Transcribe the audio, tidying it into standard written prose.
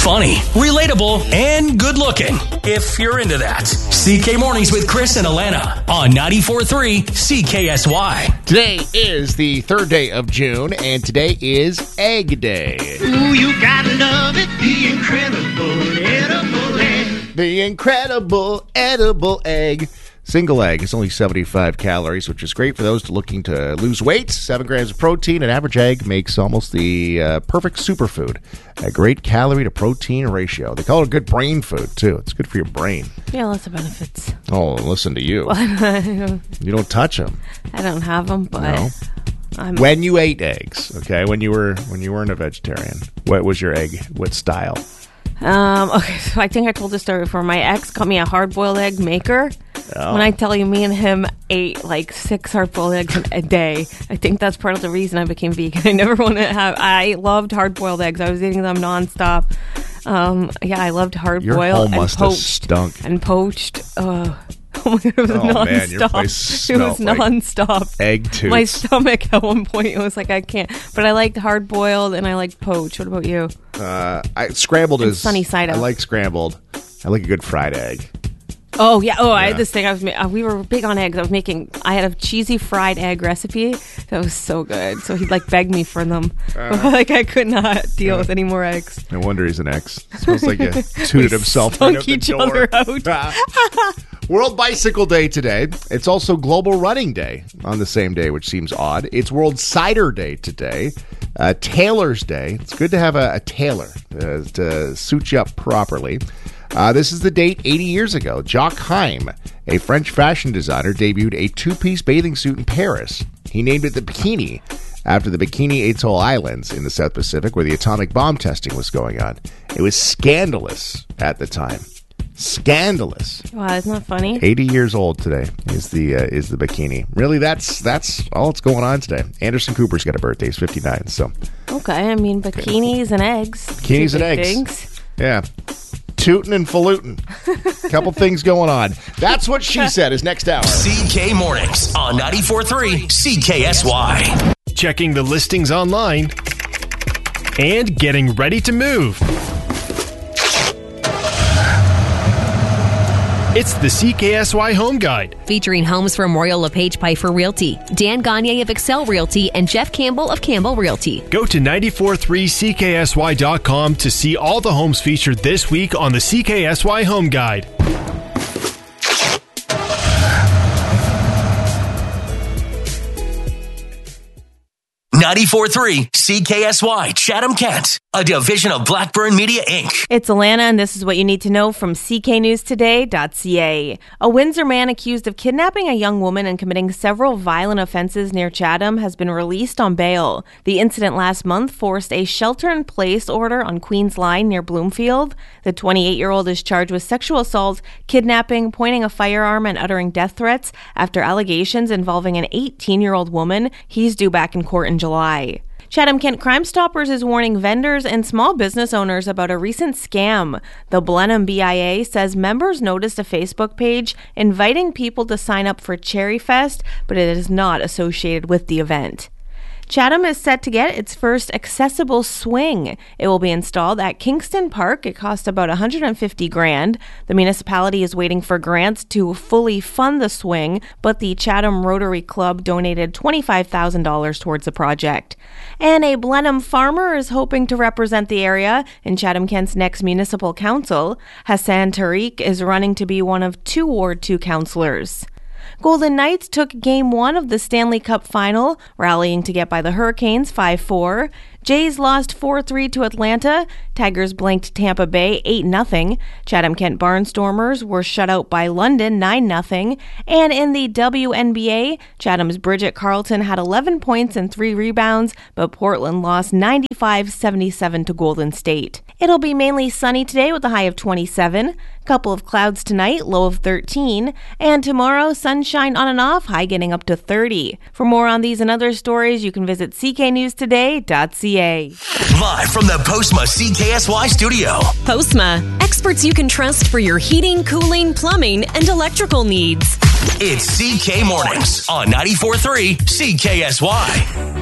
Funny, relatable, and good looking. If you're into that. CK Mornings with Chris and Alana on 94.3 CKSY. Today is the 3rd day of June, and today is Egg Day. Ooh, you gotta love it, the incredible edible egg. The incredible edible egg. Single egg is only 75 calories, which is great for those looking to lose weight. 7 grams of protein. An average egg makes almost the perfect superfood. A great calorie to protein ratio. They call it a good brain food, too. It's good for your brain. Yeah, lots of benefits. Oh, listen to you. You don't touch them. I don't have them, but no. When you ate eggs, okay, when you weren't a vegetarian, what was your egg? What style? Okay, so I think I told this story before. My ex got me a hard-boiled egg maker. Oh. When I tell you, me and him ate like 6 hard-boiled eggs a day. I think that's part of the reason I became vegan. I loved hard-boiled eggs. I was eating them nonstop. I loved hard-boiled. Your home and must have stunk. And poached. Oh my God, it was nonstop. Man, your place It was like nonstop. Egg toots. My stomach at one point, it was like, I can't. But I liked hard-boiled and I liked poached. What about you? Scrambled is sunny side up. I like scrambled. I like a good fried egg. Oh, yeah. Oh, yeah. I had this thing. We were big on eggs. I had a cheesy fried egg recipe that was so good. So he'd beg me for them. I could not deal with any more eggs. No wonder he's an ex. It smells like he tooted himself right out the each door. Other out. World Bicycle Day today. It's also Global Running Day on the same day, which seems odd. It's World Cider Day today. Tailor's Day. It's good to have a tailor to suit you up properly. This is the date 80 years ago. Jacques Heim, a French fashion designer, debuted a 2-piece bathing suit in Paris. He named it the Bikini after the Bikini Atoll Islands in the South Pacific where the atomic bomb testing was going on. It was scandalous at the time. Scandalous. Wow, isn't that funny? 80 years old today is the Bikini. Really, that's all that's going on today. Anderson Cooper's got a birthday. He's 59. So okay, bikinis and eggs. Bikinis and eggs. Things. Yeah. Tootin' and falutin'. Couple things going on. That's what she said is next hour. CK Mornings on 94.3 CKSY. Checking the listings online and getting ready to move. It's the CKSY Home Guide. Featuring homes from Royal LePage Piper Realty, Dan Gagne of Excel Realty, and Jeff Campbell of Campbell Realty. Go to 943CKSY.com to see all the homes featured this week on the CKSY Home Guide. 94.3 CKSY Chatham-Kent, a division of Blackburn Media, Inc. It's Alana, and this is what you need to know from CKNewsToday.ca. A Windsor man accused of kidnapping a young woman and committing several violent offenses near Chatham has been released on bail. The incident last month forced a shelter-in-place order on Queen's Line near Bloomfield. The 28-year-old is charged with sexual assault, kidnapping, pointing a firearm, and uttering death threats after allegations involving an 18-year-old woman. He's due back in court in July. Chatham-Kent Crime Stoppers is warning vendors and small business owners about a recent scam. The Blenheim BIA says members noticed a Facebook page inviting people to sign up for Cherry Fest, but it is not associated with the event. Chatham is set to get its first accessible swing. It will be installed at Kingston Park. It costs about $150,000. The municipality is waiting for grants to fully fund the swing, but the Chatham Rotary Club donated $25,000 towards the project. And a Blenheim farmer is hoping to represent the area in Chatham-Kent's next municipal council. Hassan Tariq is running to be one of 2 Ward 2 councillors. Golden Knights took Game 1 of the Stanley Cup Final, rallying to get by the Hurricanes 5-4. Jays lost 4-3 to Atlanta. Tigers blanked Tampa Bay 8-0. Chatham-Kent Barnstormers were shut out by London 9-0. And in the WNBA, Chatham's Bridget Carlton had 11 points and 3 rebounds, but Portland lost 95-77 to Golden State. It'll be mainly sunny today with a high of 27. Couple of clouds tonight, low of 13. And tomorrow, sunshine on and off, high getting up to 30. For more on these and other stories, you can visit cknewstoday.ca. Live from the Postma CKSY studio. Postma, experts you can trust for your heating, cooling, plumbing, and electrical needs. It's CK Mornings on 94.3 CKSY.